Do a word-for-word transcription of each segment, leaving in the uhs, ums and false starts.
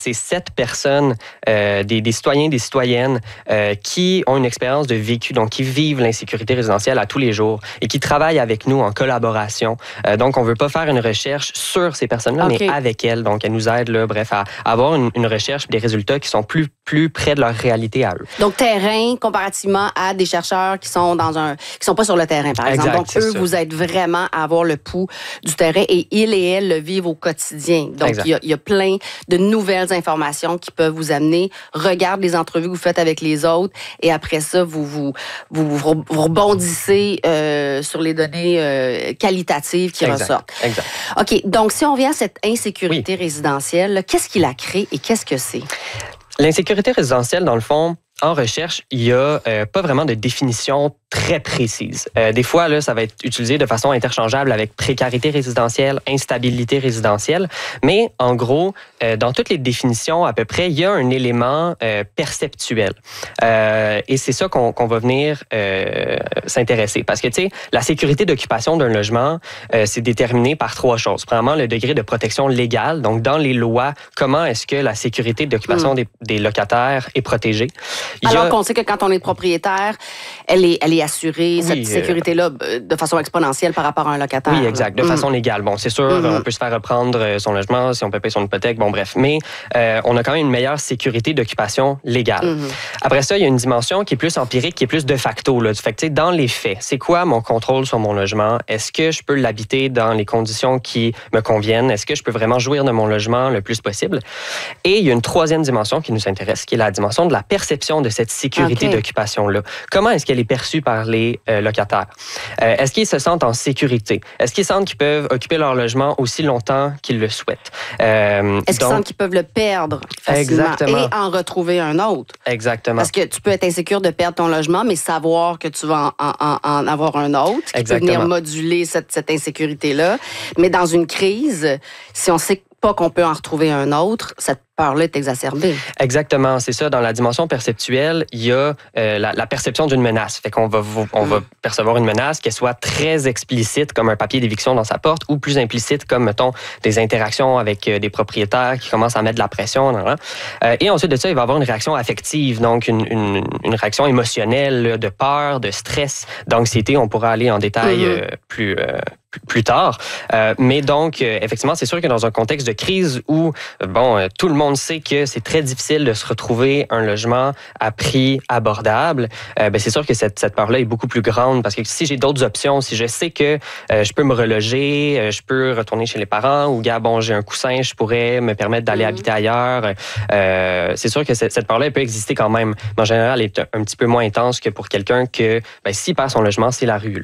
C'est sept personnes, euh, des, des citoyens, des citoyennes euh, qui ont une expérience de vécu, donc qui vivent l'insécurité résidentielle à tous les jours et qui travaillent avec nous en collaboration. Euh, donc, on ne veut pas faire une recherche sur ces personnes-là, okay. mais avec elles. Donc, elles nous aident, là, bref, à, à avoir une, une recherche et des résultats qui sont plus, plus près de leur réalité à eux. Donc, terrain, comparativement à des chercheurs qui sont dans un, qui sont pas sur le terrain, par exemple. Exact, donc, eux, ça. Vous aident vraiment à avoir le pouls du terrain et ils et elles le vivent au quotidien. Donc, il y, a, il y a plein de nouvelles informations qui peuvent vous amener. Regarde les entrevues que vous faites avec les autres et après ça, vous vous, vous, vous rebondissez euh, sur les données euh, qualitatives qui exact, ressortent. Exact. OK. Donc, si on vient à cette insécurité oui. résidentielle, qu'est-ce qui la crée et qu'est-ce que c'est? L'insécurité résidentielle, dans le fond, en recherche, il n'y a euh, pas vraiment de définition très précise. Euh, des fois, là, ça va être utilisé de façon interchangeable avec précarité résidentielle, instabilité résidentielle, mais en gros, euh, dans toutes les définitions à peu près, il y a un élément euh, perceptuel. Euh, et c'est ça qu'on, qu'on va venir euh, s'intéresser. Parce que, tu sais, la sécurité d'occupation d'un logement, euh, c'est déterminé par trois choses. Premièrement, le degré de protection légale. Donc, dans les lois, comment est-ce que la sécurité d'occupation mmh. des, des locataires est protégée? Alors a... qu'on sait que quand on est propriétaire, elle est, elle est assurer oui, cette sécurité-là de façon exponentielle par rapport à un locataire. Oui, exact, de mmh. façon légale. Bon, c'est sûr, mmh. on peut se faire reprendre son logement si on peut payer son hypothèque, bon bref. Mais euh, on a quand même une meilleure sécurité d'occupation légale. Mmh. Après ça, il y a une dimension qui est plus empirique, qui est plus de facto. Là. Fait que, dans les faits, c'est quoi mon contrôle sur mon logement? Est-ce que je peux l'habiter dans les conditions qui me conviennent? Est-ce que je peux vraiment jouir de mon logement le plus possible? Et il y a une troisième dimension qui nous intéresse, qui est la dimension de la perception de cette sécurité okay. d'occupation-là. Comment est-ce qu'elle est perçue par les euh, locataires? Euh, est-ce qu'ils se sentent en sécurité? Est-ce qu'ils sentent qu'ils peuvent occuper leur logement aussi longtemps qu'ils le souhaitent? Euh, est-ce qu'ils sentent qu'ils peuvent le perdre facilement exactement. Et en retrouver un autre? Exactement. Parce que tu peux être insécure de perdre ton logement, mais savoir que tu vas en, en, en avoir un autre qui exactement. Peut venir moduler cette, cette insécurité-là. Mais dans une crise, si on sait pas qu'on peut en retrouver un autre, cette peur-là est exacerbée. Exactement, c'est ça. Dans la dimension perceptuelle, il y a euh, la, la perception d'une menace. Fait qu'on va, on mm. va percevoir une menace, qu'elle soit très explicite, comme un papier d'éviction dans sa porte, ou plus implicite, comme, mettons, des interactions avec euh, des propriétaires qui commencent à mettre de la pression. Là, là. Euh, et ensuite de ça, il va y avoir une réaction affective, donc une, une, une réaction émotionnelle, là, de peur, de stress, d'anxiété. On pourra aller en détail mm-hmm. euh, plus... Euh, plus tard. Euh, mais donc, euh, effectivement, c'est sûr que dans un contexte de crise où, bon, euh, tout le monde sait que c'est très difficile de se retrouver un logement à prix abordable, euh, ben c'est sûr que cette, cette peur-là est beaucoup plus grande parce que si j'ai d'autres options, si je sais que euh, je peux me reloger, euh, je peux retourner chez les parents ou, gars, bon, j'ai un coussin, je pourrais me permettre d'aller mmh. habiter ailleurs, euh, c'est sûr que cette, cette peur-là, elle peut exister quand même. Mais en général, elle est un, un petit peu moins intense que pour quelqu'un que, ben, s'il perd son logement, c'est la rue, là.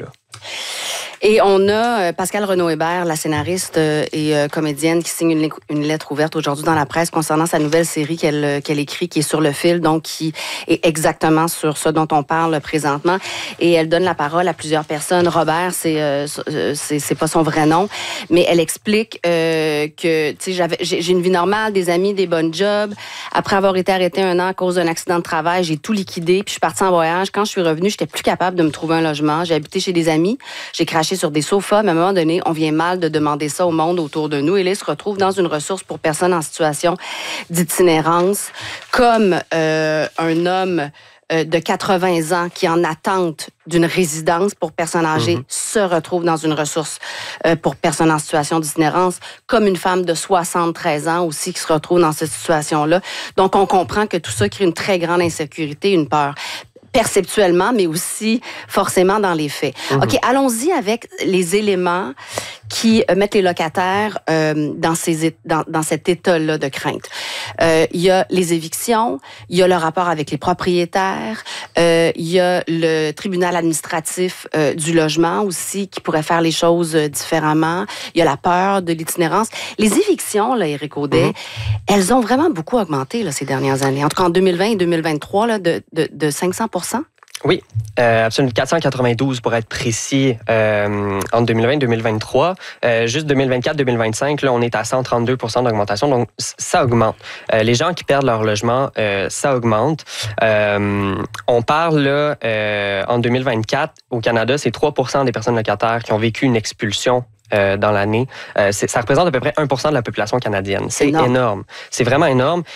Et on a Pascale Renaud-Hébert, la scénariste et comédienne, qui signe une, une lettre ouverte aujourd'hui dans la presse concernant sa nouvelle série qu'elle, qu'elle écrit, qui est sur le fil, donc qui est exactement sur ce dont on parle présentement. Et elle donne la parole à plusieurs personnes. Robert, c'est euh, c'est, c'est pas son vrai nom, mais elle explique euh, que, tu sais, j'avais, j'ai, j'ai une vie normale, des amis, des bonnes jobs. Après avoir été arrêtée un an à cause d'un accident de travail, j'ai tout liquidé, puis je suis partie en voyage. Quand je suis revenue, j'étais plus capable de me trouver un logement. J'ai habité chez des amis, j'ai craché sur des sofas, mais à un moment donné, on vient mal de demander ça au monde autour de nous. Et là, il se retrouve dans une ressource pour personnes en situation d'itinérance, comme euh, un homme euh, de quatre-vingts ans qui est en attente d'une résidence pour personnes âgées mm-hmm. se retrouve dans une ressource euh, pour personnes en situation d'itinérance, comme une femme de soixante-treize ans aussi qui se retrouve dans cette situation-là. Donc, on comprend que tout ça crée une très grande insécurité, une peur. Perceptuellement, mais aussi forcément dans les faits. Mm-hmm. OK, allons-y avec les éléments qui euh, mettent les locataires euh, dans, ces, dans, dans cet état-là de crainte. Euh, il y a les évictions, il y a le rapport avec les propriétaires, euh, il y a le tribunal administratif euh, du logement aussi qui pourrait faire les choses différemment. Il y a la peur de l'itinérance. Les évictions, là, Éric Audet, mm-hmm. elles ont vraiment beaucoup augmenté là, ces dernières années. En tout cas, en deux mille vingt et deux mille vingt-trois, là, de, de, de cinq cents pour cent. Oui, euh, absolument. quatre cent quatre-vingt-douze pour être précis euh, entre deux mille vingt et deux mille vingt-trois. Euh, juste deux mille vingt-quatre deux mille vingt-cinq, là, on est à cent trente-deux pour cent d'augmentation. Donc, ça augmente. Euh, les gens qui perdent leur logement, euh, ça augmente. Euh, on parle, là, euh, en deux mille vingt-quatre, au Canada, c'est trois pour cent des personnes locataires qui ont vécu une expulsion euh, dans l'année. Euh, ça représente à peu près un pour cent de la population canadienne. C'est énorme. énorme. C'est vraiment énorme.